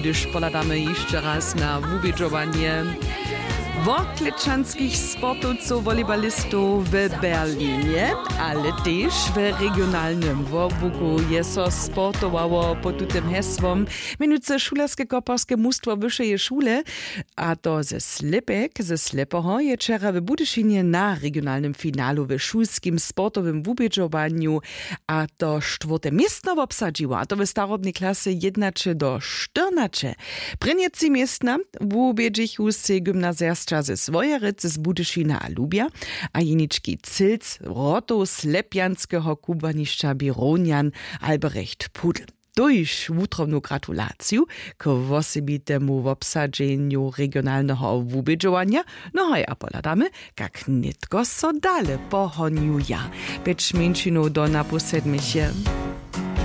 gdyż poladamy jeszcze raz na wubidżowanie wokliczanskich sportowców, wolibalistów w Berlinie, ale też w regionalnym wobuku jest so sportowało pod tym hasłem mianowicie Szulerskie Koparskie Mustwo Wyższej Szule, a to ze Slepoho je wczoraj w Budyszynie na regionalnym finalu w szulskim sportowym wubidżowaniu, a to czwarte miejsce obsadziło, a to w starobnej klasy 1-14. Prynieci miejsca w wubidżichu z gimnazjastra ze Swojerycy, z Budyszyna a Lubia, a jeniczki Cilc, Roto, Slepianskiego kubaniszcza Bironian, Albrecht Pudl. Durch wutrobną gratulację k osobitemu w obsadzeniu regionalnego wubidżowania, no a poladamy, jak nitko so dale pohoniuja. Becz mięczinu do naposedmisie.